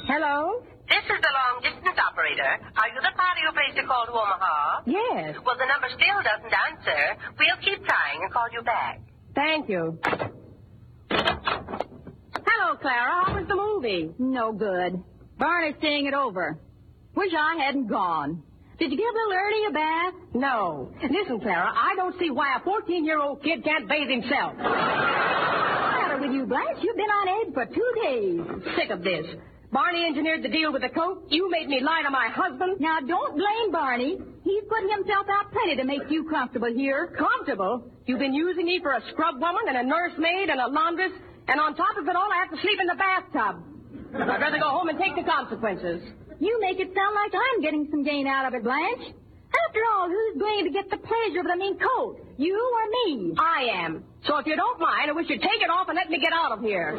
Hello? This is the long-distance operator. Are you the party who placed a call to Omaha? Yes. Well, the number still doesn't answer. We'll keep trying and call you back. Thank you. Hello, Clara. How was the movie? No good. Barney's staying it over. Wish I hadn't gone. Did you give little Ernie a bath? No. Listen, Clara, I don't see why a 14-year-old kid can't bathe himself. What's the matter with you, Blanche? You've been on edge for 2 days. Sick of this. Barney engineered the deal with the coat. You made me lie to my husband. Now, don't blame Barney. He's putting himself out plenty to make you comfortable here. Comfortable? You've been using me for a scrub woman and a nursemaid and a laundress, and on top of it all, I have to sleep in the bathtub. I'd rather go home and take the consequences. You make it sound like I'm getting some gain out of it, Blanche. After all, who's going to get the pleasure of the mean coat? You or me? I am. So if you don't mind, I wish you'd take it off and let me get out of here.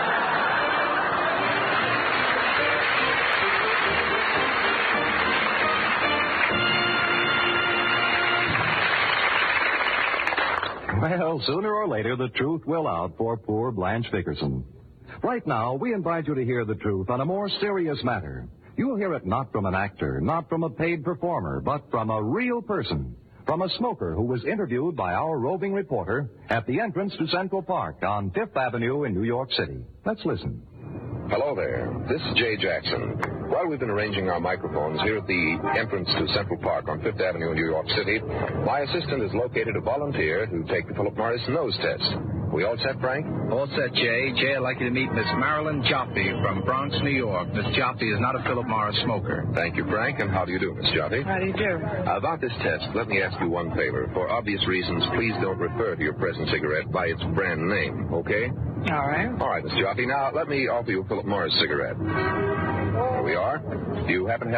Well, sooner or later, the truth will out for poor Blanche Dickerson. Right now, we invite you to hear the truth on a more serious matter. You'll hear it not from an actor, not from a paid performer, but from a real person, from a smoker who was interviewed by our roving reporter at the entrance to Central Park on Fifth Avenue in New York City. Let's listen. Hello there. This is Jay Jackson. While we've been arranging our microphones here at the entrance to Central Park on Fifth Avenue in New York City, my assistant has located a volunteer to take the Philip Morris nose test. We all set, Frank? All set, Jay. Jay, I'd like you to meet Miss Marilyn Joffe from Bronx, New York. Miss Joffe is not a Philip Morris smoker. Thank you, Frank. And how do you do, Miss Joffe? How do you do? About this test, let me ask you one favor. For obvious reasons, please don't refer to your present cigarette by its brand name, okay? All right. All right, Miss Joffe. Now, let me offer you a Philip Morris cigarette. Here we are. Do you happen to have